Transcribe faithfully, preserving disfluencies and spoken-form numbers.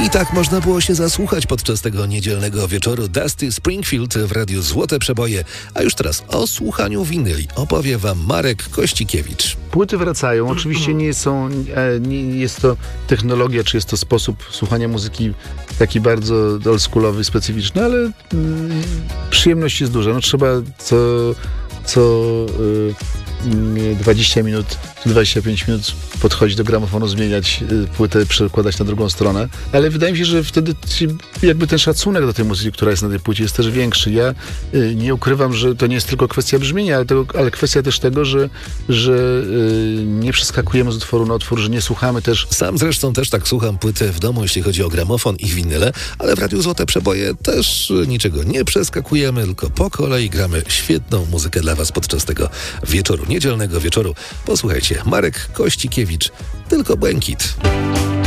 I tak można było się zasłuchać podczas tego niedzielnego wieczoru Dusty Springfield w Radiu Złote Przeboje. A już teraz o słuchaniu winyli opowie wam Marek Kościkiewicz. Płyty wracają. Oczywiście nie są, nie jest to technologia, czy jest to sposób słuchania muzyki taki bardzo oldschoolowy, specyficzny, ale mm, przyjemność jest duża. No trzeba co, co y, dwadzieścia minut, dwadzieścia pięć minut podchodzić do gramofonu, zmieniać płytę, przekładać na drugą stronę, ale wydaje mi się, że wtedy jakby ten szacunek do tej muzyki, która jest na tej płycie, jest też większy. Ja y, nie ukrywam, że to nie jest tylko kwestia brzmienia, ale, tego, ale kwestia też tego, że, że y, nie przeskakujemy z utworu na utwór, że nie słuchamy też. Sam zresztą też tak słucham płyty w domu, jeśli chodzi o gramofon i winyle, ale w Radiu Złote Przeboje też niczego nie przeskakujemy, tylko po kolei gramy świetną muzykę dla was podczas tego wieczoru, niedzielnego wieczoru. Posłuchajcie, Marek Kościkiewicz, Tylko błękit.